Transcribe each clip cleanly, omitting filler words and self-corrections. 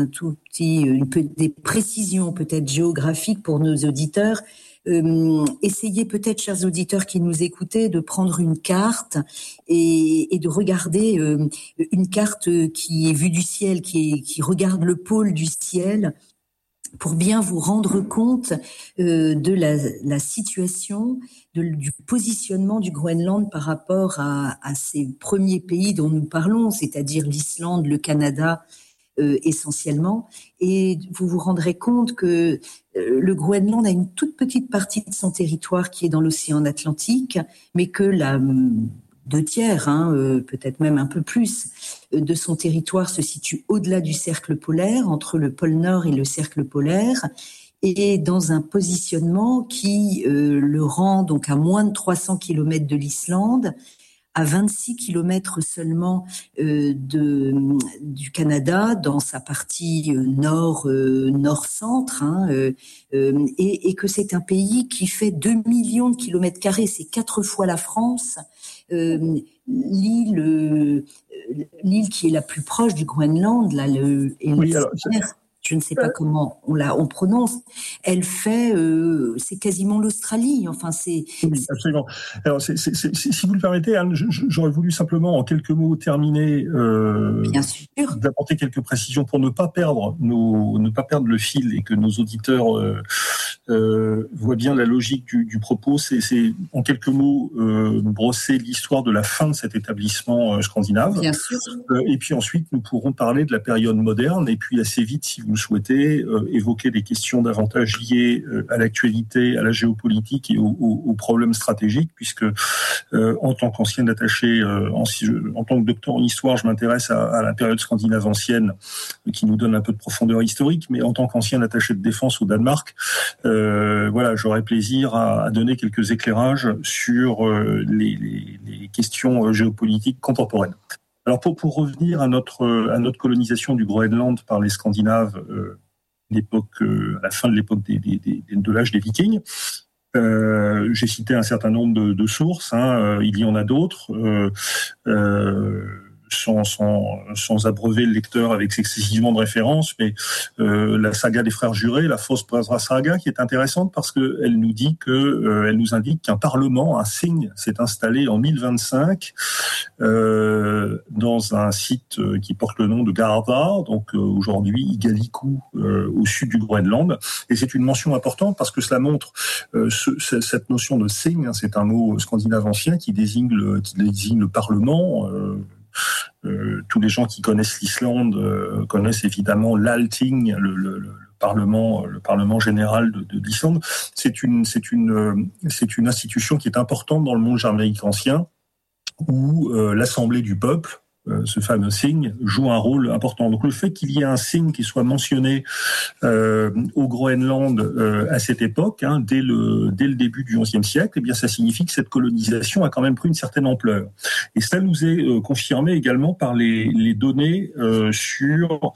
des précisions peut-être géographiques pour nos auditeurs. Essayez peut-être, chers auditeurs qui nous écoutez, de prendre une carte et de regarder une carte qui est vue du ciel, qui regarde le pôle du ciel, pour bien vous rendre compte de la situation, du positionnement du Groenland par rapport à ces premiers pays dont nous parlons, c'est-à-dire l'Islande, le Canada essentiellement. Et vous vous rendrez compte que le Groenland a une toute petite partie de son territoire qui est dans l'océan Atlantique, mais que la 2/3, peut-être même un peu plus, de son territoire se situe au-delà du cercle polaire, entre le pôle Nord et le cercle polaire, et dans un positionnement qui le rend donc à moins de 300 km de l'Islande, à 26 km seulement du Canada, dans sa partie nord-centre, et que c'est un pays qui fait 2 millions de kilomètres carrés, c'est 4 fois la France. L'île qui est la plus proche du Groenland, là, je ne sais pas comment on prononce, elle fait, c'est quasiment l'Australie. Enfin, c'est. Oui, absolument. Alors, si vous le permettez, Anne, j'aurais voulu simplement, en quelques mots, terminer, bien sûr, d'apporter quelques précisions pour ne pas perdre le fil et que nos auditeurs voient bien la logique du propos. C'est en quelques mots brosser l'histoire de la fin de cet établissement scandinave. Bien sûr. Et puis ensuite, nous pourrons parler de la période moderne et puis assez vite, si vous le souhaitez, évoquer des questions davantage liées à l'actualité, à la géopolitique et aux problèmes stratégiques, puisque en tant qu'ancien attaché, en tant que docteur en histoire, je m'intéresse à la période scandinave ancienne, qui nous donne un peu de profondeur historique, mais en tant qu'ancien attaché de défense au Danemark, j'aurais plaisir à donner quelques éclairages sur les questions géopolitiques contemporaines. Alors pour revenir à notre colonisation du Groenland par les Scandinaves, à la fin de l'époque de l'âge des Vikings, j'ai cité un certain nombre de sources, il y en a d'autres, sans abreuver le lecteur avec excessivement de références, mais la saga des frères jurés, la Fosbræðra saga, qui est intéressante parce que elle nous indique qu'un parlement, un Þing, s'est installé en 1025 dans un site qui porte le nom de Garðar, donc aujourd'hui Igaliku, au sud du Groenland. Et c'est une mention importante parce que cela montre cette notion de Þing, c'est un mot scandinave ancien qui désigne le parlement. Tous les gens qui connaissent l'Islande connaissent évidemment l'Althing, le parlement général de l'Islande. C'est une institution qui est importante dans le monde germanique ancien, où l'Assemblée du peuple, ce fameux Þing, joue un rôle important. Donc le fait qu'il y ait un Þing qui soit mentionné au Groenland à cette époque, dès le début du XIe siècle, eh bien ça signifie que cette colonisation a quand même pris une certaine ampleur. Et cela nous est confirmé également par les données sur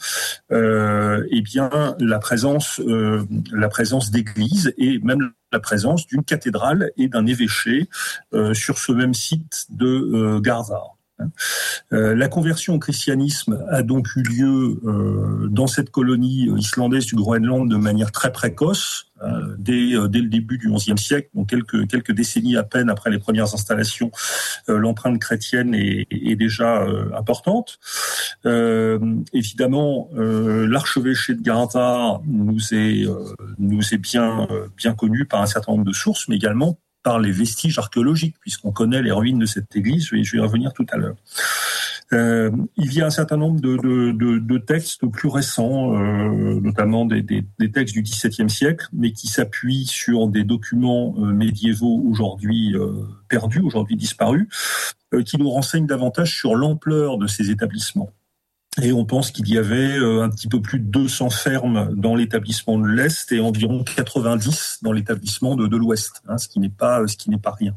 la présence d'églises et même la présence d'une cathédrale et d'un évêché sur ce même site de Garðar. La conversion au christianisme a donc eu lieu dans cette colonie islandaise du Groenland de manière très précoce, dès le début du XIe siècle, donc quelques décennies à peine après les premières installations. L'empreinte chrétienne est déjà importante. Évidemment, l'archevêché de Garðar nous est bien connu par un certain nombre de sources, mais également par les vestiges archéologiques, puisqu'on connaît les ruines de cette église, je vais y revenir tout à l'heure. Il y a un certain nombre de textes plus récents, notamment des textes du XVIIe siècle, mais qui s'appuient sur des documents médiévaux aujourd'hui perdus, aujourd'hui disparus, qui nous renseignent davantage sur l'ampleur de ces établissements. Et on pense qu'il y avait un petit peu plus de 200 fermes dans l'établissement de l'Est et environ 90 dans l'établissement de l'Ouest, ce qui n'est pas rien.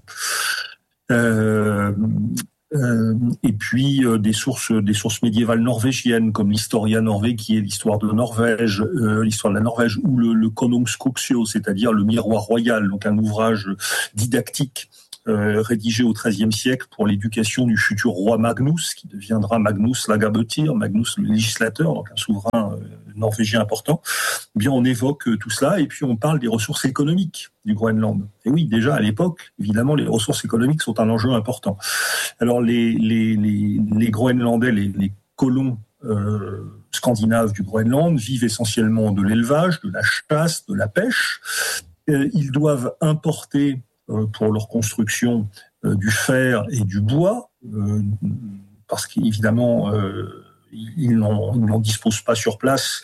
Et puis des sources médiévales norvégiennes comme l'Historia Norvégie, qui est l'histoire de Norvège, l'histoire de la Norvège, ou le Konungskogshjó, c'est-à-dire le miroir royal, donc un ouvrage didactique rédigé au XIIIe siècle pour l'éducation du futur roi Magnus, qui deviendra Magnus Lagabøtir, Magnus le législateur, donc un souverain norvégiens importants, eh bien on évoque tout cela et puis on parle des ressources économiques du Groenland. Et oui, déjà à l'époque, évidemment, les ressources économiques sont un enjeu important. Alors les Groenlandais, les colons scandinaves du Groenland vivent essentiellement de l'élevage, de la chasse, de la pêche. Ils doivent importer pour leur construction du fer et du bois, parce qu'évidemment ils n'en disposent pas sur place,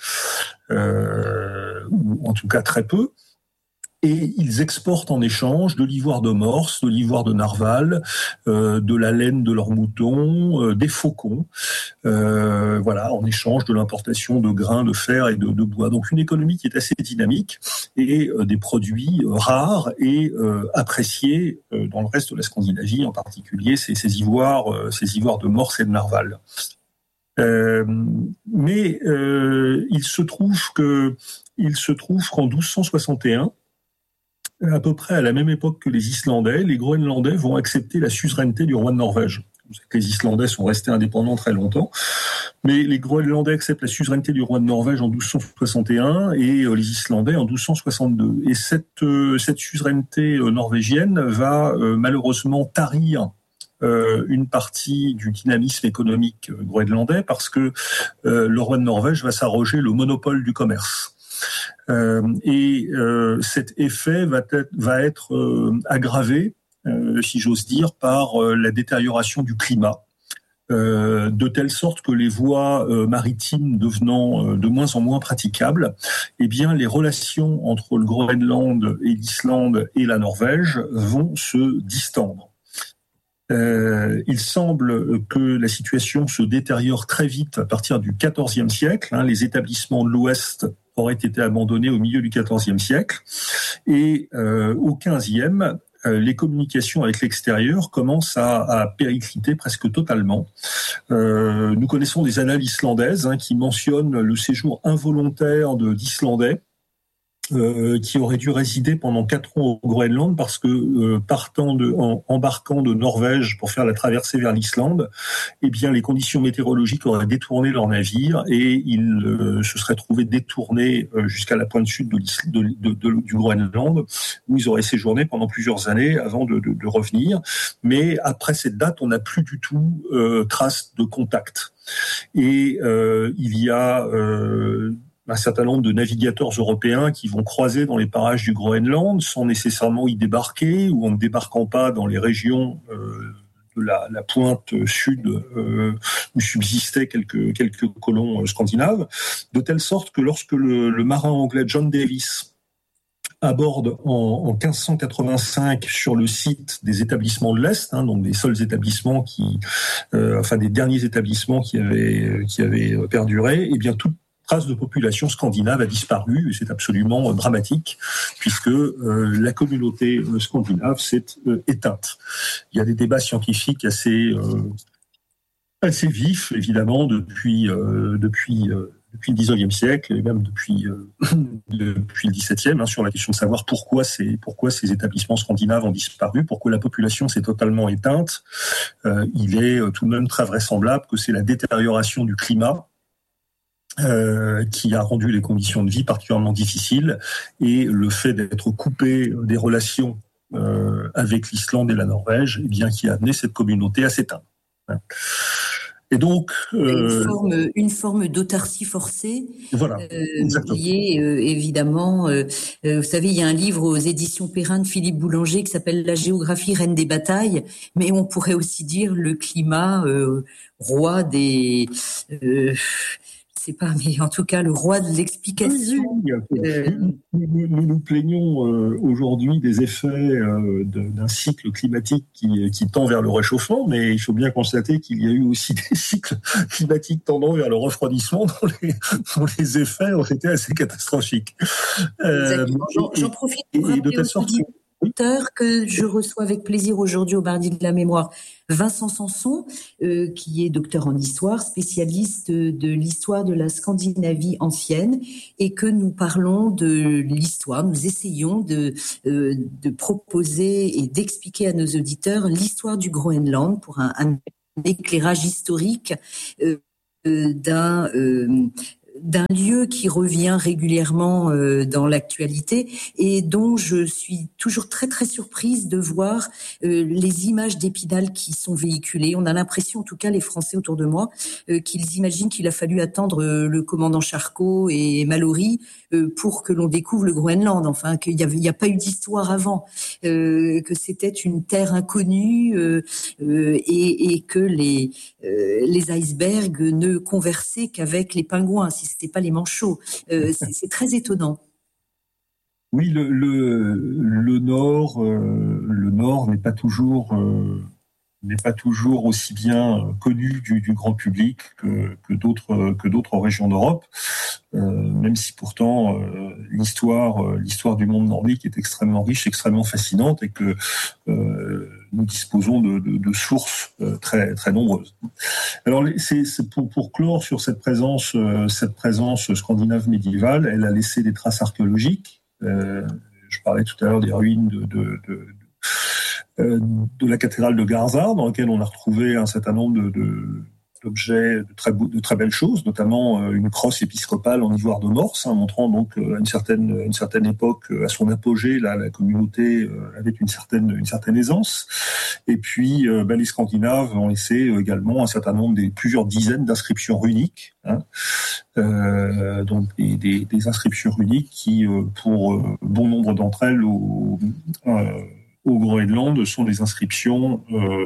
ou en tout cas très peu. Et ils exportent en échange de l'ivoire de morse, de l'ivoire de narval, de la laine de leurs moutons, des faucons, voilà, en échange de l'importation de grains, de fer et de bois. Donc une économie qui est assez dynamique et des produits rares et appréciés dans le reste de la Scandinavie, en particulier ces ivoires de morse et de narval. Mais il se trouve qu'en 1261, à peu près à la même époque que les Islandais, les Groenlandais vont accepter la suzeraineté du roi de Norvège. Vous savez que les Islandais sont restés indépendants très longtemps, mais les Groenlandais acceptent la suzeraineté du roi de Norvège en 1261 et les Islandais en 1262. Et cette suzeraineté norvégienne va malheureusement tarir une partie du dynamisme économique groenlandais parce que le roi de Norvège va s'arroger le monopole du commerce. Cet effet va être aggravé, si j'ose dire, par la détérioration du climat, de telle sorte que les voies maritimes devenant de moins en moins praticables, eh bien les relations entre le Groenland et l'Islande et la Norvège vont se distendre. Il semble que la situation se détériore très vite à partir du XIVe siècle. Les établissements de l'Ouest auraient été abandonnés au milieu du XIVe siècle. Et au XVe, les communications avec l'extérieur commencent à péricliter presque totalement. Nous connaissons des annales islandaises qui mentionnent le séjour involontaire d'Islandais qui auraient dû résider pendant 4 ans au Groenland parce que embarquant de Norvège pour faire la traversée vers l'Islande, eh bien les conditions météorologiques auraient détourné leur navire et ils se seraient trouvés détournés jusqu'à la pointe sud du Groenland où ils auraient séjourné pendant plusieurs années avant de revenir. Mais après cette date, on n'a plus du tout trace de contact. Et il y a un certain nombre de navigateurs européens qui vont croiser dans les parages du Groenland sans nécessairement y débarquer ou en ne débarquant pas dans les régions de la pointe sud où subsistaient quelques colons scandinaves, de telle sorte que lorsque le marin anglais John Davis aborde en 1585 sur le site des établissements de l'Est, donc des seuls établissements des derniers établissements qui avaient perduré, et bien toute trace de population scandinave a disparu, et c'est absolument dramatique, puisque la communauté scandinave s'est éteinte. Il y a des débats scientifiques assez vifs, évidemment, depuis le XIXe siècle, et même depuis le XVIIe, sur la question de savoir pourquoi ces établissements scandinaves ont disparu, pourquoi la population s'est totalement éteinte. Il est tout de même très vraisemblable que c'est la détérioration du climat qui a rendu les conditions de vie particulièrement difficiles et le fait d'être coupé des relations avec l'Islande et la Norvège, eh bien, qui a amené cette communauté à s'éteindre. Et donc une forme d'autarcie forcée, voilà, liée évidemment. Vous savez, il y a un livre aux éditions Perrin de Philippe Boulanger qui s'appelle La géographie reine des batailles, mais on pourrait aussi dire le climat roi des mais en tout cas le roi de l'explication. Nous nous plaignons aujourd'hui des effets d'un cycle climatique qui tend vers le réchauffement, mais il faut bien constater qu'il y a eu aussi des cycles climatiques tendant vers le refroidissement dont les effets ont été assez catastrophiques. J'en profite pour rappeler de telle sorte que je reçois avec plaisir aujourd'hui au Mardi de la Mémoire, Vincent Sanson, qui est docteur en histoire, spécialiste de l'histoire de la Scandinavie ancienne, et que nous parlons de l'histoire. Nous essayons de proposer et d'expliquer à nos auditeurs l'histoire du Groenland pour un éclairage historique d'un d'un lieu qui revient régulièrement dans l'actualité et dont je suis toujours très très surprise de voir les images d'Épinal qui sont véhiculées. On a l'impression, en tout cas les Français autour de moi, qu'ils imaginent qu'il a fallu attendre le commandant Charcot et Mallory pour que l'on découvre le Groenland. Enfin, qu'il y a pas eu d'histoire avant, que c'était une terre inconnue et que les icebergs ne conversaient qu'avec les pingouins, si c'était pas les manchots. C'est très étonnant. Oui, le Nord n'est pas toujours aussi bien connu du grand public que d'autres régions d'Europe, même si pourtant l'histoire du monde nordique est extrêmement riche, extrêmement fascinante, et que nous disposons de sources très très nombreuses. Alors c'est pour clore sur cette présence scandinave médiévale, elle a laissé des traces archéologiques. Je parlais tout à l'heure des ruines de la cathédrale de Garzard, dans laquelle on a retrouvé un certain nombre d'objets, de très belles choses, notamment une crosse épiscopale en ivoire de Morse, montrant donc à une certaine époque, à son apogée, la communauté avait une certaine aisance. Et puis les Scandinaves ont laissé également un certain nombre, plusieurs dizaines d'inscriptions runiques, donc des inscriptions runiques qui, pour bon nombre d'entre elles, au Groenland, sont des inscriptions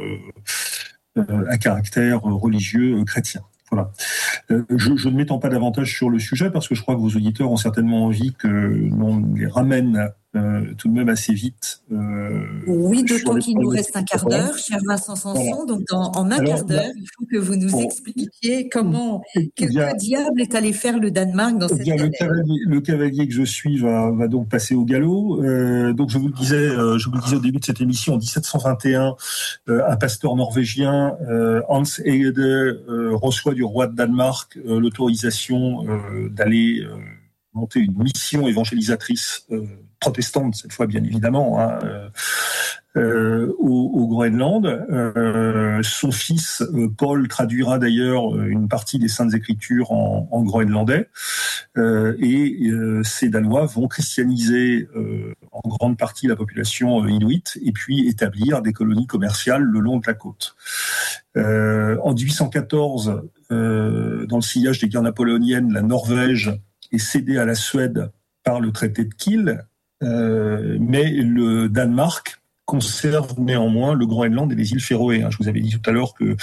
à caractère religieux chrétien. Voilà. Je ne m'étends pas davantage sur le sujet parce que je crois que vos auditeurs ont certainement envie que l'on les ramène tout de même assez vite. Oui, d'autant qu'il nous reste un quart d'heure, cher Vincent Sanson. Voilà. Donc, en un quart d'heure, il faut que vous nous expliquiez que diable est allé faire le Danemark dans cette galère. Le cavalier que je suis va donc passer au galop. Donc, je vous le disais au début de cette émission, en 1721, un pasteur norvégien, Hans Egede, reçoit du roi de Danemark l'autorisation d'aller monter une mission évangélisatrice protestante, cette fois bien évidemment, au Groenland. Son fils Paul traduira d'ailleurs une partie des Saintes Écritures en groenlandais, et ces Danois vont christianiser en grande partie la population inuite et puis établir des colonies commerciales le long de la côte. En 1814, dans le sillage des guerres napoléoniennes, la Norvège est cédée à la Suède par le traité de Kiel, mais le Danemark conserve néanmoins le Groenland et les îles Féroé. Je vous avais dit tout à l'heure que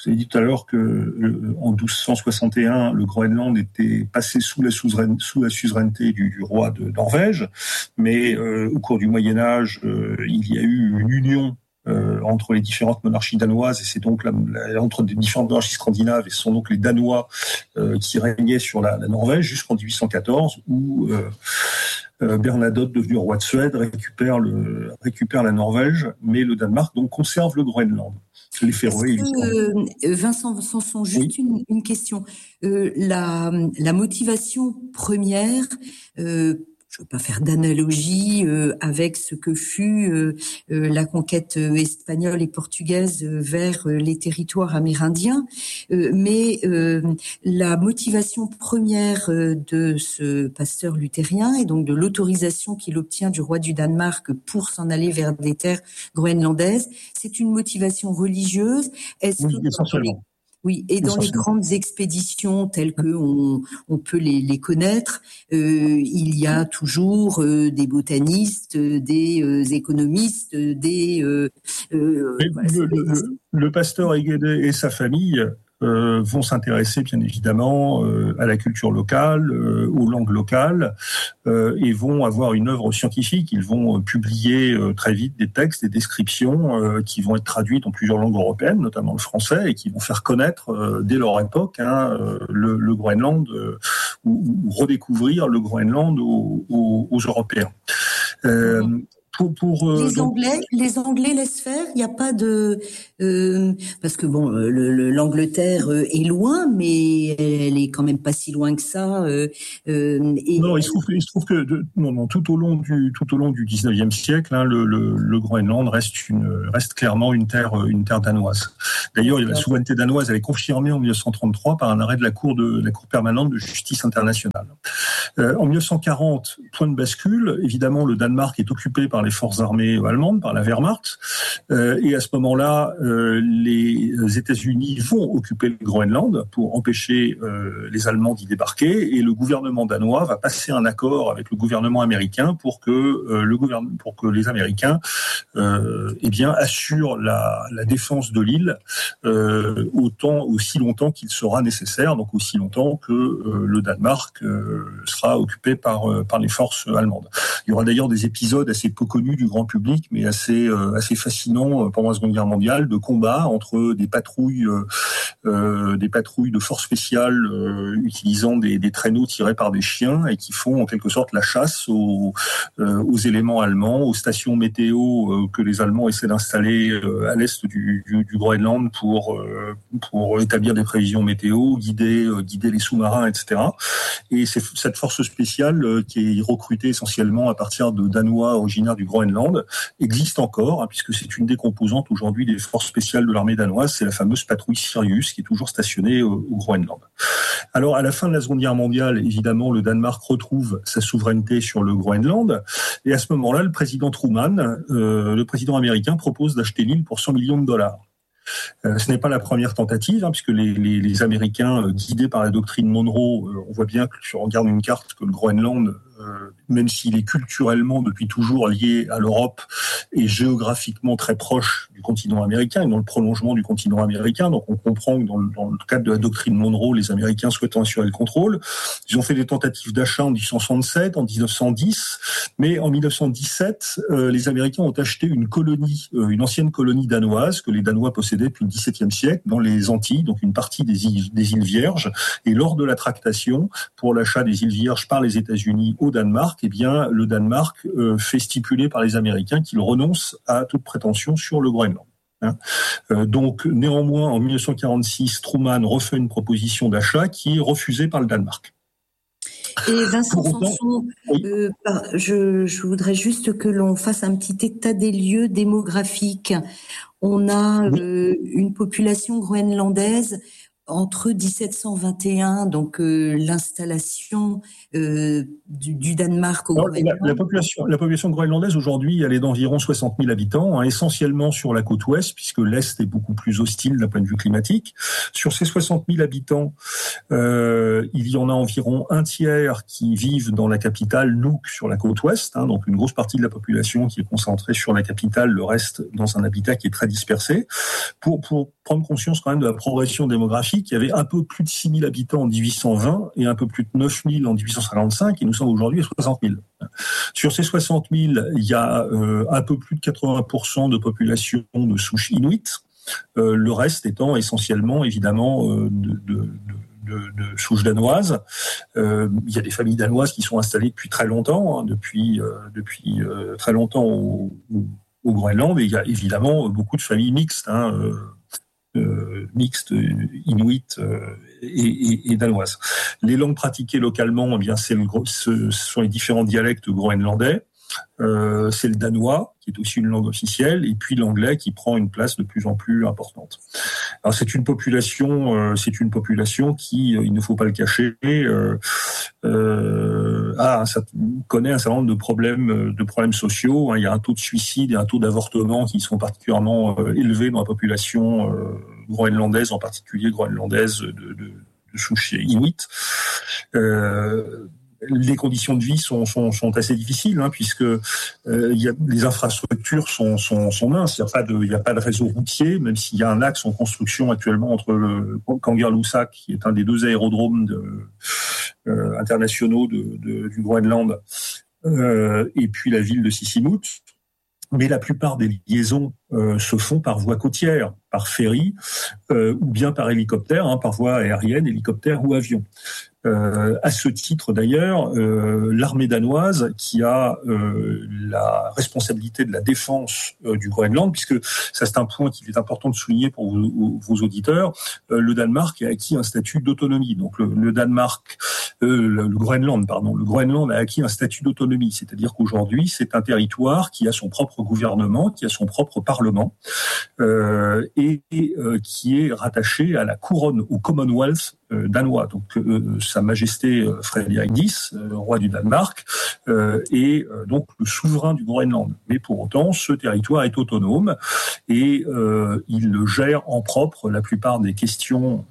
en 1261, le Groenland était passé sous la suzeraineté du roi de Norvège, mais au cours du Moyen Âge, il y a eu une union entre les différentes monarchies danoises, et c'est donc entre les différentes monarchies scandinaves, et ce sont donc les Danois qui régnaient sur la Norvège jusqu'en 1814, où Bernadotte, devenu roi de Suède, récupère la Norvège, mais le Danemark donc conserve le Groenland. Les Féroé. Vincent Sanson, juste oui. une question. La motivation première. Je ne veux pas faire d'analogie avec ce que fut la conquête espagnole et portugaise vers les territoires amérindiens, mais la motivation première de ce pasteur luthérien et donc de l'autorisation qu'il obtient du roi du Danemark pour s'en aller vers des terres groenlandaises, c'est une motivation religieuse. Est-ce oui, essentiellement. Oui, et dans les grandes expéditions telles que on peut les connaître, il y a toujours des botanistes, des économistes, le pasteur Egede et sa famille vont s'intéresser bien évidemment à la culture locale, aux langues locales, et vont avoir une œuvre scientifique. Ils vont publier très vite des textes, des descriptions qui vont être traduites en plusieurs langues européennes, notamment le français, et qui vont faire connaître dès leur époque le Groenland, ou redécouvrir le Groenland aux Européens. Les Anglais laissent faire. Il n'y a pas de parce que bon, l'Angleterre est loin, mais elle est quand même pas si loin que ça. Non, il se trouve que tout au long du 19e siècle, hein, le Groenland reste clairement une terre danoise. D'ailleurs, la souveraineté danoise, elle est confirmée en 1933 par un arrêt de la Cour permanente de justice internationale. En 1940, point de bascule. Évidemment, le Danemark est occupé par les forces armées allemandes, par la Wehrmacht, et à ce moment-là, les États-Unis vont occuper le Groenland pour empêcher les Allemands d'y débarquer, et le gouvernement danois va passer un accord avec le gouvernement américain pour que les Américains assurent la défense de l'île aussi longtemps qu'il sera nécessaire, donc aussi longtemps que le Danemark sera occupé par les forces allemandes. Il y aura d'ailleurs des épisodes assez peu connus du grand public, mais assez fascinants pendant la Seconde Guerre mondiale, de combats entre des patrouilles de forces spéciales utilisant des traîneaux tirés par des chiens et qui font en quelque sorte la chasse aux éléments allemands, aux stations météo que les Allemands essaient d'installer à l'est du Groenland pour établir des prévisions météo, guider les sous-marins, etc. Et c'est cette force spéciale qui est recrutée essentiellement à partir de Danois originaires du Groenland existe encore, puisque c'est une des composantes aujourd'hui des forces spéciales de l'armée danoise, c'est la fameuse patrouille Sirius qui est toujours stationnée au Groenland. Alors à la fin de la Seconde Guerre mondiale, évidemment, le Danemark retrouve sa souveraineté sur le Groenland, et à ce moment-là, le président Truman, le président américain, propose d'acheter l'île pour $100 millions. Ce n'est pas la première tentative, puisque les Américains, guidés par la doctrine Monroe, on voit bien que si on regarde une carte que le Groenland, même s'il est culturellement depuis toujours lié à l'Europe et géographiquement très proche du continent américain et dans le prolongement du continent américain, donc on comprend que dans le cadre de la doctrine Monroe, les Américains souhaitant assurer le contrôle, ils ont fait des tentatives d'achat en 1967, en 1910, mais en 1917, les Américains ont acheté une ancienne colonie danoise que les Danois possédaient depuis le XVIIe siècle dans les Antilles, donc une partie des îles Vierges, et lors de la tractation pour l'achat des îles Vierges par les États-Unis au Danemark, le Danemark fait stipuler par les Américains qu'il renonce à toute prétention sur le Groenland. Donc, néanmoins, en 1946, Truman refait une proposition d'achat qui est refusée par le Danemark. Et Vincent Sanson, je voudrais juste que l'on fasse un petit état des lieux démographiques. On a une population groenlandaise entre 1721, donc l'installation du Danemark au Groenland. La population groenlandaise aujourd'hui, elle est d'environ 60 000 habitants, essentiellement sur la côte ouest, puisque l'est est beaucoup plus hostile d'un point de vue climatique. Sur ces 60 000 habitants, il y en a environ un tiers qui vivent dans la capitale, Nuuk, sur la côte ouest, donc une grosse partie de la population qui est concentrée sur la capitale, le reste dans un habitat qui est très dispersé. Pour prendre conscience quand même de la progression démographique, il y avait un peu plus de 6 000 habitants en 1820 et un peu plus de 9 000 en 1855, et nous sommes aujourd'hui à 60 000. Sur ces 60 000, il y a un peu plus de 80% de population de souche inuit, le reste étant essentiellement, évidemment, de souche danoise. Il y a des familles danoises qui sont installées depuis très longtemps, depuis très longtemps au Groenland, et il y a évidemment beaucoup de familles mixtes, mixtes inuit et danoises. Les langues pratiquées localement, ce sont les différents dialectes groenlandais. C'est le danois, qui est aussi une langue officielle, et puis l'anglais qui prend une place de plus en plus importante. Alors c'est une population qui, il ne faut pas le cacher, connaît un certain nombre de problèmes sociaux. Il y a un taux de suicide et un taux d'avortement qui sont particulièrement élevés dans la population groenlandaise, en particulier groenlandaise de souche inuit. Les conditions de vie sont assez difficiles, puisque les infrastructures sont minces. Il y a pas de réseau routier, même s'il y a un axe en construction actuellement entre le Kangerlussuaq, qui est un des 2 aérodromes internationaux du Groenland, et puis la ville de Sisimiut. Mais la plupart des liaisons se font par voie côtière. par ferry ou bien par hélicoptère, par voie aérienne, hélicoptère ou avion. À ce titre d'ailleurs, l'armée danoise qui a la responsabilité de la défense du Groenland, puisque ça c'est un point qu'il est important de souligner pour vos auditeurs, le Danemark a acquis un statut d'autonomie. Donc le Groenland a acquis un statut d'autonomie, c'est-à-dire qu'aujourd'hui c'est un territoire qui a son propre gouvernement, qui a son propre parlement et qui est rattaché à la couronne, au Commonwealth danois. Donc Sa Majesté Frederik X, roi du Danemark, est donc le souverain du Groenland. Mais pour autant, ce territoire est autonome et il gère en propre la plupart des questions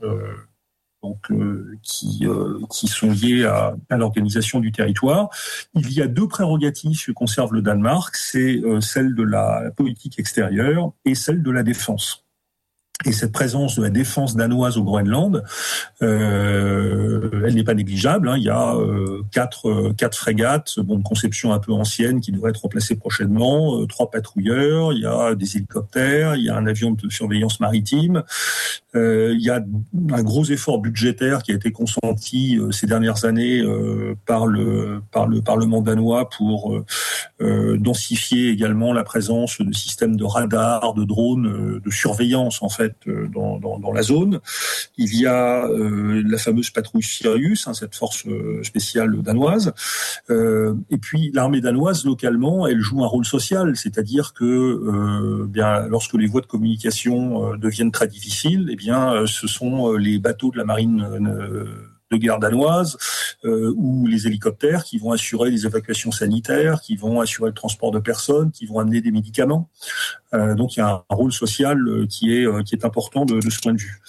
qui sont liées à l'organisation du territoire. Il y a deux prérogatives que conserve le Danemark, c'est celle de la politique extérieure et celle de la défense. Et cette présence de la défense danoise au Groenland, elle n'est pas négligeable. Il y a quatre frégates, de conception un peu ancienne, qui devraient être remplacées prochainement, 3 patrouilleurs, il y a des hélicoptères, il y a un avion de surveillance maritime. Il y a un gros effort budgétaire qui a été consenti ces dernières années par le Parlement danois pour densifier également la présence de systèmes de radars, de drones, de surveillance en fait dans la zone. Il y a la fameuse patrouille Sirius, cette force spéciale danoise. Et puis l'armée danoise localement, elle joue un rôle social, c'est-à-dire que lorsque les voies de communication deviennent très difficiles, ce sont les bateaux de la marine de guerre danoise ou les hélicoptères qui vont assurer les évacuations sanitaires, qui vont assurer le transport de personnes, qui vont amener des médicaments. Donc il y a un rôle social qui est important de ce point de vue.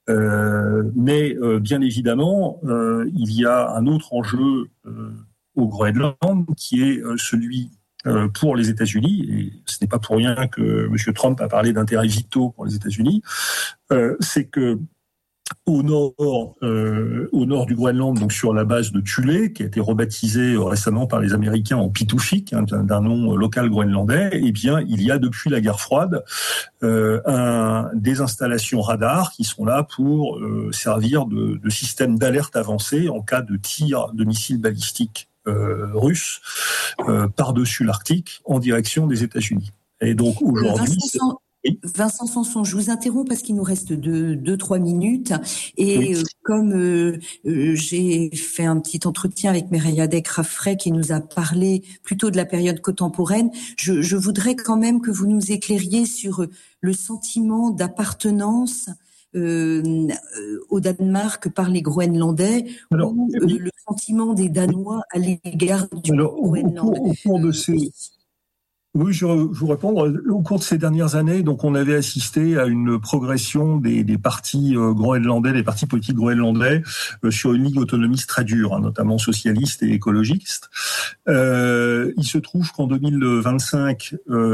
Mais bien évidemment, il y a un autre enjeu au Groenland qui est celui pour les États-Unis, et ce n'est pas pour rien que M. Trump a parlé d'intérêts vitaux pour les États-Unis, c'est que au nord du Groenland, donc sur la base de Thule, qui a été rebaptisé récemment par les Américains en Pituffik, d'un nom local groenlandais, il y a depuis la guerre froide des installations radars qui sont là pour servir de système d'alerte avancée en cas de tir de missiles balistiques russes par-dessus l'Arctique en direction des États-Unis. Et donc aujourd'hui... Vincent Sanson, je vous interromps parce qu'il nous reste 2-3 minutes et comme j'ai fait un petit entretien avec Mireia Decrafray qui nous a parlé plutôt de la période contemporaine, je voudrais quand même que vous nous éclairiez sur le sentiment d'appartenance au Danemark par les Groenlandais ou le sentiment des Danois à l'égard du Groenland. Au cours de ces... Oui, je vous réponds. Au cours de ces dernières années, donc, on avait assisté à une progression des partis groenlandais, des partis politiques groenlandais, sur une ligne autonomiste très dure, notamment socialiste et écologiste. Il se trouve qu'en 2025,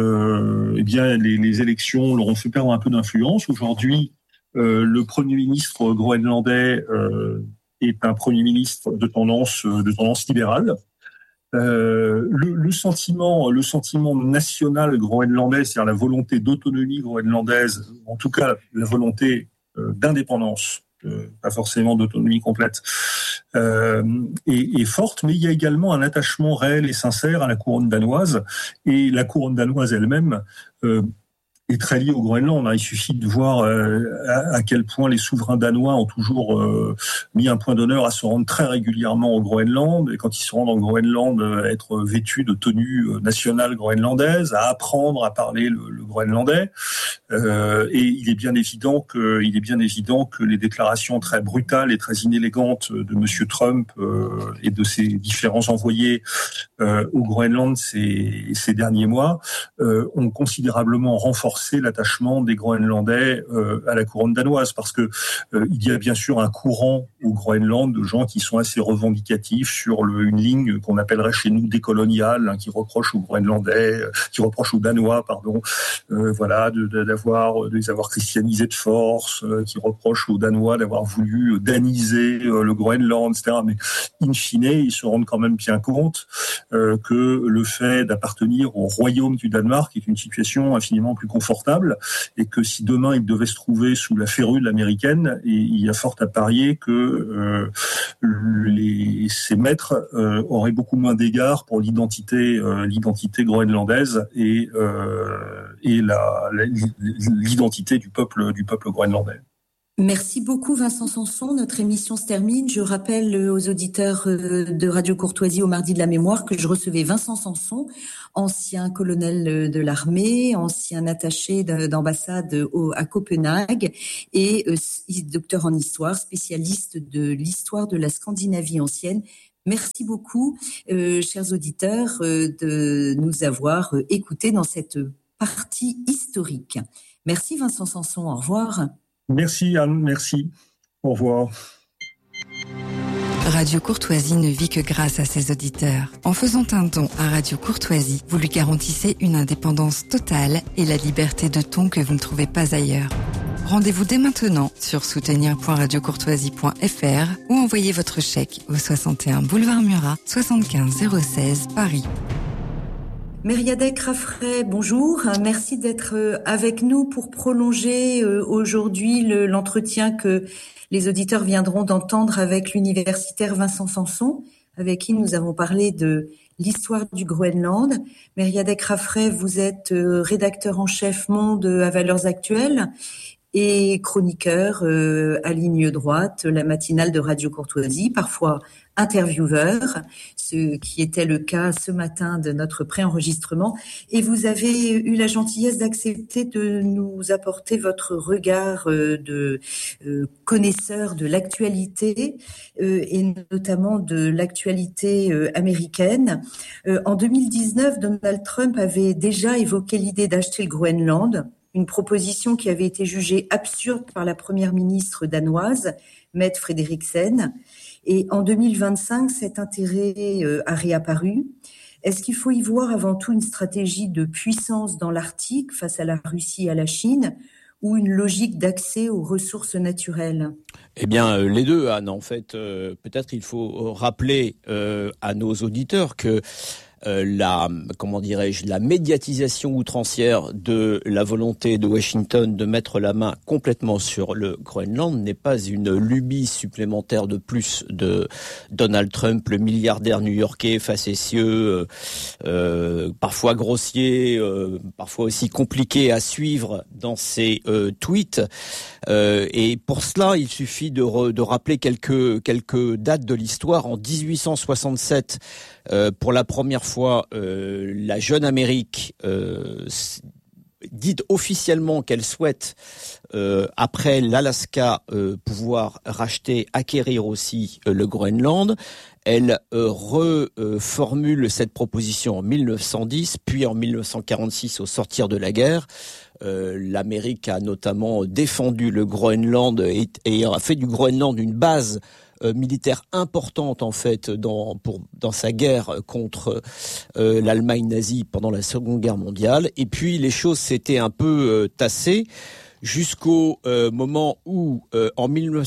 les élections leur ont fait perdre un peu d'influence. Aujourd'hui, le Premier ministre groenlandais est un Premier ministre de tendance libérale. Le sentiment national groenlandais, c'est-à-dire la volonté d'autonomie groenlandaise, en tout cas la volonté d'indépendance, pas forcément d'autonomie complète, est forte, mais il y a également un attachement réel et sincère à la couronne danoise, et la couronne danoise elle-même est très lié au Groenland. Il suffit de voir à quel point les souverains danois ont toujours mis un point d'honneur à se rendre très régulièrement au Groenland, et quand ils se rendent en Groenland, être vêtus de tenues nationales groenlandaises, à apprendre à parler le groenlandais. Et il est bien évident que les déclarations très brutales et très inélégantes de M. Trump et de ses différents envoyés au Groenland ces derniers mois ont considérablement renforcé l'attachement des Groenlandais à la couronne danoise, parce que il y a bien sûr un courant au Groenland de gens qui sont assez revendicatifs sur une ligne qu'on appellerait chez nous décoloniale, qui reproche aux Groenlandais, qui reproche aux Danois, de les avoir christianisés de force, qui reproche aux Danois d'avoir voulu daniser le Groenland, etc. Mais in fine, ils se rendent quand même bien compte que le fait d'appartenir au royaume du Danemark est une situation infiniment plus confortable confortable, et que si demain il devait se trouver sous la férule américaine, il y a fort à parier que ces maîtres auraient beaucoup moins d'égard pour l'identité groenlandaise et l'identité du peuple groenlandais. Merci beaucoup Vincent Sanson. Notre émission se termine. Je rappelle aux auditeurs de Radio Courtoisie au Mardi de la Mémoire que je recevais Vincent Sanson, ancien colonel de l'armée, ancien attaché d'ambassade à Copenhague et docteur en histoire, spécialiste de l'histoire de la Scandinavie ancienne. Merci beaucoup, chers auditeurs, de nous avoir écoutés dans cette partie historique. Merci Vincent Sanson. Au revoir. Merci Anne, merci. Au revoir. Radio Courtoisie ne vit que grâce à ses auditeurs. En faisant un don à Radio Courtoisie, vous lui garantissez une indépendance totale et la liberté de ton que vous ne trouvez pas ailleurs. Rendez-vous dès maintenant sur soutenir.radiocourtoisie.fr ou envoyez votre chèque au 61 boulevard Murat, 75 016 Paris. Mériadec Raffray, bonjour. Merci d'être avec nous pour prolonger aujourd'hui l'entretien que les auditeurs viendront d'entendre avec l'universitaire Vincent Sanson, avec qui nous avons parlé de l'histoire du Groenland. Mériadec Raffray, vous êtes rédacteur en chef Monde à Valeurs Actuelles et chroniqueur à Ligne Droite, la matinale de Radio Courtoisie, parfois intervieweur, ce qui était le cas ce matin de notre préenregistrement. Et vous avez eu la gentillesse d'accepter de nous apporter votre regard de connaisseur de l'actualité et notamment de l'actualité américaine. En 2019, Donald Trump avait déjà évoqué l'idée d'acheter le Groenland, une proposition qui avait été jugée absurde par la première ministre danoise, Mette Frederiksen. Et en 2025, cet intérêt a réapparu. Est-ce qu'il faut y voir avant tout une stratégie de puissance dans l'Arctique face à la Russie et à la Chine, ou une logique d'accès aux ressources naturelles ? Eh bien, les deux, Anne. En fait, peut-être il faut rappeler à nos auditeurs que la médiatisation outrancière de la volonté de Washington de mettre la main complètement sur le Groenland n'est pas une lubie supplémentaire de plus de Donald Trump, le milliardaire new-yorkais facétieux, parfois grossier, parfois aussi compliqué à suivre dans ses tweets. Et pour cela, il suffit de rappeler quelques dates de l'histoire. En 1867, pour la première fois, la jeune Amérique dit officiellement qu'elle souhaite, après l'Alaska, pouvoir acquérir aussi le Groenland. Elle reformule cette proposition en 1910, puis en 1946 au sortir de la guerre. L'Amérique a notamment défendu le Groenland et a fait du Groenland une base militaire importante en fait dans sa guerre contre l'Allemagne nazie pendant la Seconde Guerre mondiale. Et puis les choses s'étaient un peu tassées jusqu'au moment où, en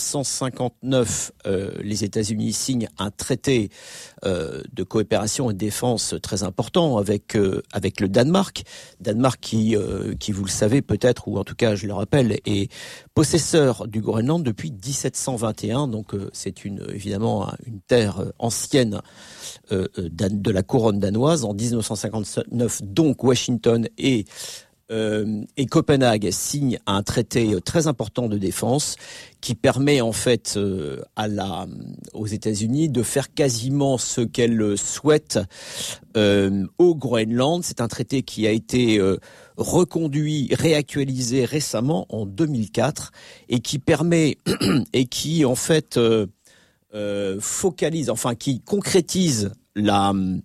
1959, les États-Unis signent un traité de coopération et de défense très important avec le Danemark. Danemark qui, vous le savez peut-être, ou en tout cas je le rappelle, est possesseur du Groenland depuis 1721. Donc c'est évidemment une terre ancienne de la couronne danoise. En 1959, donc Washington et Copenhague signe un traité très important de défense qui permet en fait aux États-Unis de faire quasiment ce qu'elle souhaite au Groenland. C'est un traité qui a été reconduit, réactualisé récemment en 2004 et qui permet et qui en fait focalise, enfin qui concrétise le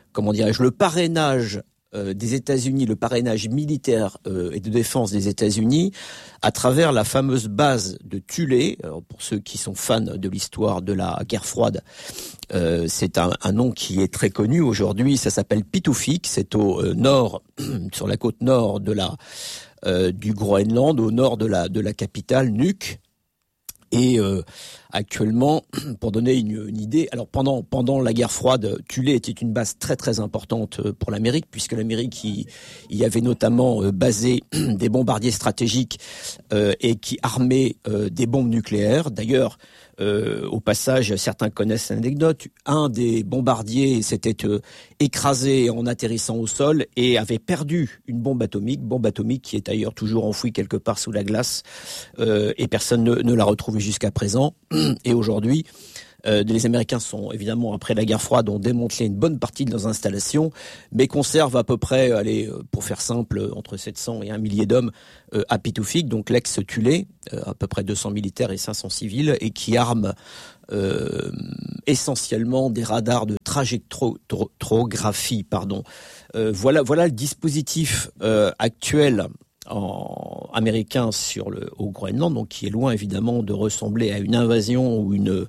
parrainage des États-Unis, le parrainage militaire et de défense des États-Unis à travers la fameuse base de Thulé. Alors, pour ceux qui sont fans de l'histoire de la guerre froide, c'est un nom qui est très connu aujourd'hui. Ça s'appelle Pituffik. C'est au nord, sur la côte nord du Groenland, au nord de la capitale Nuuk. Et actuellement, pour donner une idée, alors pendant la guerre froide, Thulé était une base très très importante pour l'Amérique, puisque l'Amérique y avait notamment basé des bombardiers stratégiques et qui armaient des bombes nucléaires. D'ailleurs, au passage, certains connaissent l'anecdote. Un des bombardiers s'était écrasé en atterrissant au sol et avait perdu une bombe atomique qui est d'ailleurs toujours enfouie quelque part sous la glace et personne ne l'a retrouvée jusqu'à présent. Et aujourd'hui, les Américains sont évidemment, après la guerre froide, ont démantelé une bonne partie de leurs installations, mais conservent à peu près, pour faire simple, entre 700 et 1 millier d'hommes à Pitoufik, donc l'ex-Thulé, à peu près 200 militaires et 500 civils, et qui arment essentiellement des radars de trajectographie. Voilà le dispositif actuel américain au Groenland, donc qui est loin évidemment de ressembler à une invasion ou une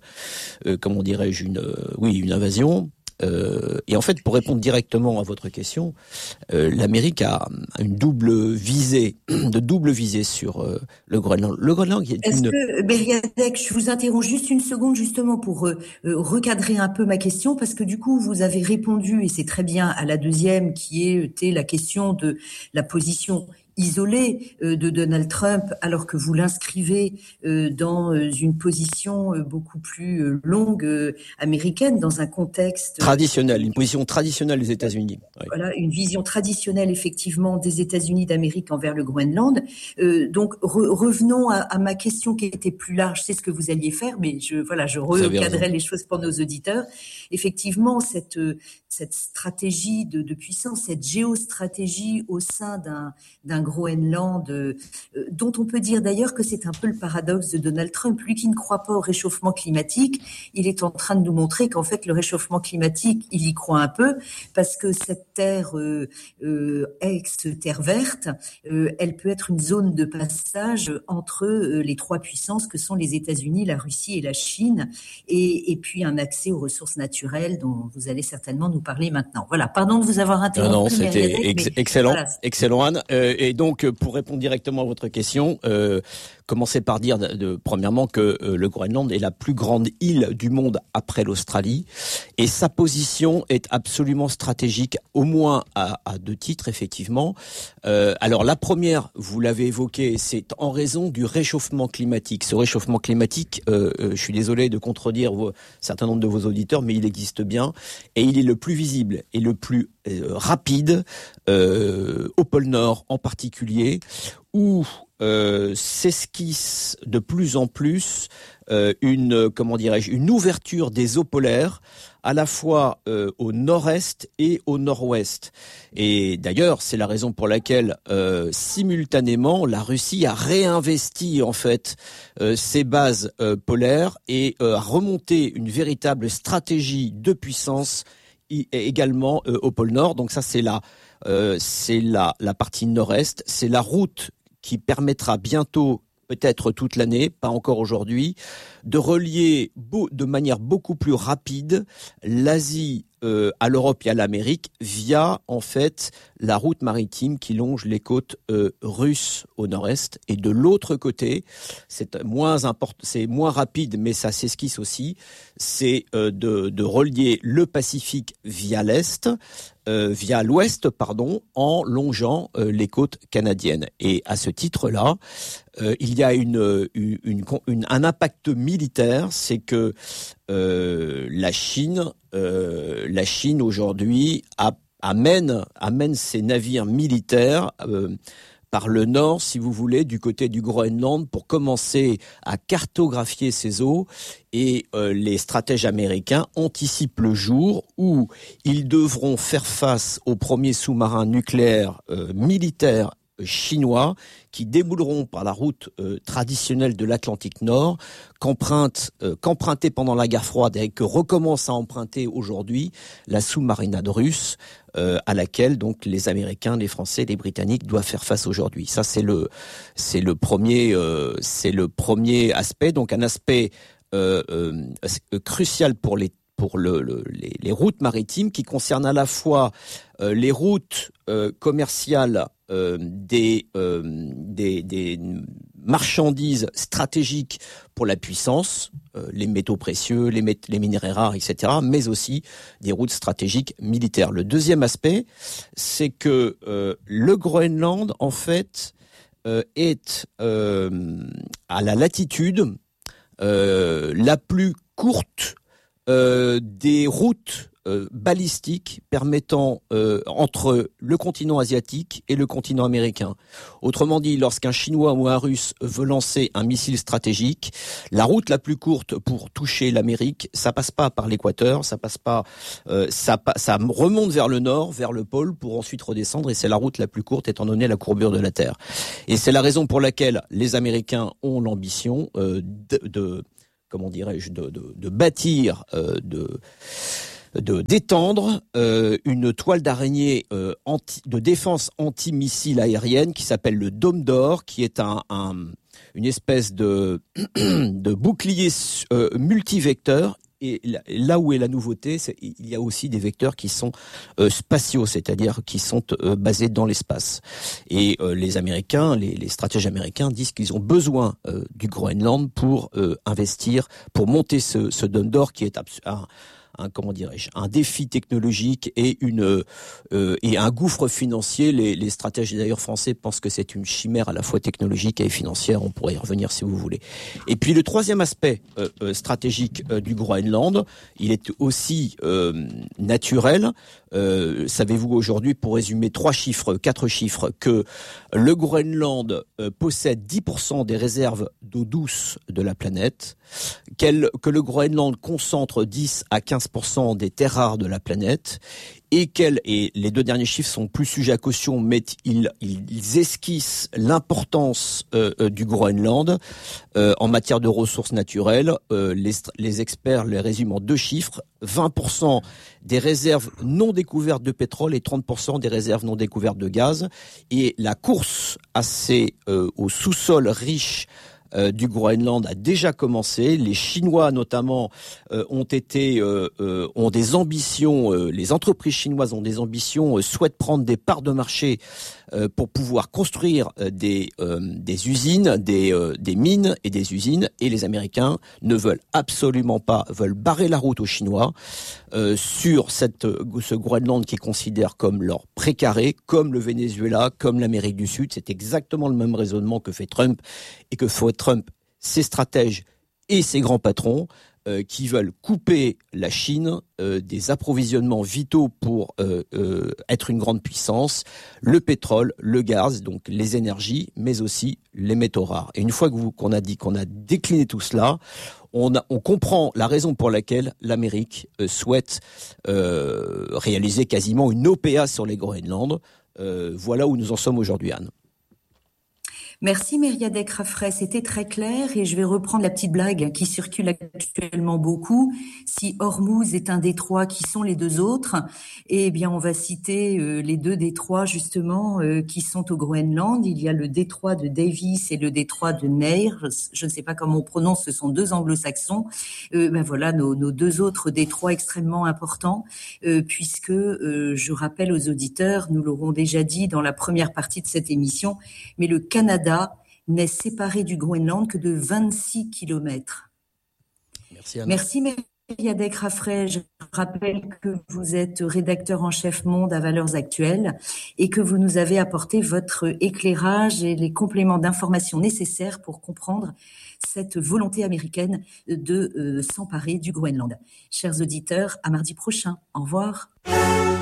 invasion. Et en fait, pour répondre directement à votre question, l'Amérique a une double visée sur le Groenland. Le Groenland qui est que, Beriadec, je vous interromps juste une seconde justement pour recadrer un peu ma question, parce que du coup, vous avez répondu, et c'est très bien, à la deuxième qui était la question de la position isolé de Donald Trump, alors que vous l'inscrivez dans une position beaucoup plus longue américaine, dans un contexte traditionnel, une position traditionnelle des États-Unis. Oui. Voilà, une vision traditionnelle effectivement des États-Unis d'Amérique envers le Groenland. Donc revenons à ma question qui était plus large. C'est ce que vous alliez faire, mais je recadrerai les choses pour nos auditeurs. Effectivement, cette stratégie de puissance, cette géostratégie au sein d'un Groenland, dont on peut dire d'ailleurs que c'est un peu le paradoxe de Donald Trump. Lui qui ne croit pas au réchauffement climatique, il est en train de nous montrer qu'en fait le réchauffement climatique, il y croit un peu, parce que cette terre ex-terre verte, elle peut être une zone de passage entre les trois puissances que sont les États-Unis, la Russie et la Chine, et puis un accès aux ressources naturelles dont vous allez certainement nous parler maintenant. Voilà, pardon de vous avoir interrompu. Non, c'était excellent, voilà. Excellent Anne. Et donc, pour répondre directement à votre question, commencer par dire premièrement que le Groenland est la plus grande île du monde après l'Australie, et sa position est absolument stratégique, au moins à deux titres effectivement. Alors la première, vous l'avez évoqué, c'est en raison du réchauffement climatique. Ce réchauffement climatique, je suis désolé de contredire un certain nombre de vos auditeurs, mais il existe bien, et il est le plus visible et le plus rapide au pôle Nord en particulier, où s'esquisse de plus en plus une ouverture des eaux polaires, à la fois au nord-est et au nord-ouest. Et d'ailleurs, c'est la raison pour laquelle simultanément la Russie a réinvesti en fait ses bases polaires et a remonté une véritable stratégie de puissance également au pôle Nord. Donc ça, c'est la partie nord-est, c'est la route qui permettra bientôt, peut-être toute l'année, pas encore aujourd'hui, de relier de manière beaucoup plus rapide l'Asie à l'Europe et à l'Amérique via en fait la route maritime qui longe les côtes russes au nord-est, et de l'autre côté, c'est moins rapide, mais ça s'esquisse aussi, c'est de relier le Pacifique via l'ouest, en longeant les côtes canadiennes. Et à ce titre-là, il y a un impact militaire, c'est que la Chine aujourd'hui amène ses navires militaires par le nord, si vous voulez, du côté du Groenland, pour commencer à cartographier ces eaux. Et les stratèges américains anticipent le jour où ils devront faire face aux premiers sous-marins nucléaires militaires chinois qui débouleront par la route traditionnelle de l'Atlantique Nord, qu'empruntait pendant la guerre froide et que recommence à emprunter aujourd'hui la sous-marinade russe, à laquelle donc les Américains, les Français, les Britanniques doivent faire face aujourd'hui. Ça, c'est le premier aspect, donc un aspect crucial pour les routes maritimes, qui concernent à la fois les routes commerciales des marchandise stratégique pour la puissance, les métaux précieux, les minerais rares, etc., mais aussi des routes stratégiques militaires. Le deuxième aspect, c'est que le Groenland, en fait, est à la latitude la plus courte des routes balistiques permettant entre le continent asiatique et le continent américain. Autrement dit, lorsqu'un Chinois ou un Russe veut lancer un missile stratégique, la route la plus courte pour toucher l'Amérique, ça passe pas par l'équateur, ça passe pas, ça remonte vers le nord, vers le pôle, pour ensuite redescendre, et c'est la route la plus courte étant donné la courbure de la Terre. Et c'est la raison pour laquelle les Américains ont l'ambition de bâtir, d'étendre une toile d'araignée de défense anti-missile aérienne qui s'appelle le Dôme d'Or, qui est une espèce de bouclier multivecteur. Et là où est la nouveauté, il y a aussi des vecteurs qui sont spatiaux, c'est-à-dire qui sont basés dans l'espace. Et les Américains, les stratèges américains disent qu'ils ont besoin du Groenland pour investir, pour monter ce Dôme d'Or qui est un défi technologique et un gouffre financier. Les stratèges d'ailleurs français pensent que c'est une chimère à la fois technologique et financière. On pourrait y revenir si vous voulez. Et puis le troisième aspect stratégique du Groenland, il est aussi naturel. Savez-vous aujourd'hui, pour résumer 4 chiffres, que le Groenland possède 10% des réserves d'eau douce de la planète, que le Groenland concentre 10 à 15% des terres rares de la planète, et les deux derniers chiffres sont plus sujets à caution, mais ils esquissent l'importance du Groenland en matière de ressources naturelles. Les experts les résument en 2 chiffres: 20% des réserves non découvertes de pétrole et 30% des réserves non découvertes de gaz. Et la course au sous-sol riche du Groenland a déjà commencé. Les Chinois notamment ont des ambitions. Les entreprises chinoises ont des ambitions, souhaitent prendre des parts de marché pour pouvoir construire des usines, des mines et des usines. Et les Américains ne veulent absolument pas, veulent barrer la route aux Chinois sur ce Groenland qu'ils considèrent comme leur précaré, comme le Venezuela, comme l'Amérique du Sud. C'est exactement le même raisonnement que fait Trump et que fait Trump, ses stratèges et ses grands patrons qui veulent couper la Chine des approvisionnements vitaux pour être une grande puissance, le pétrole, le gaz, donc les énergies, mais aussi les métaux rares. Et une fois qu'on a décliné tout cela, on comprend la raison pour laquelle l'Amérique souhaite réaliser quasiment une OPA sur les Groenland. Voilà où nous en sommes aujourd'hui, Anne. Merci Mériadec Raffray, c'était très clair et je vais reprendre la petite blague qui circule actuellement beaucoup. Si Hormuz est un détroit, qui sont les deux autres? Eh bien, on va citer les 2 détroits justement qui sont au Groenland. Il y a le détroit de Davis et le détroit de Nairn. Je ne sais pas comment on prononce, ce sont 2 anglo-saxons. Voilà nos 2 autres détroits extrêmement importants puisque je rappelle aux auditeurs, nous l'aurons déjà dit dans la première partie de cette émission, mais le Canada n'est séparé du Groenland que de 26 kilomètres. Merci Anna. Merci Mériadec Raffray. Je rappelle que vous êtes rédacteur en chef Monde à Valeurs Actuelles et que vous nous avez apporté votre éclairage et les compléments d'information nécessaires pour comprendre cette volonté américaine de s'emparer du Groenland. Chers auditeurs, à mardi prochain. Au revoir.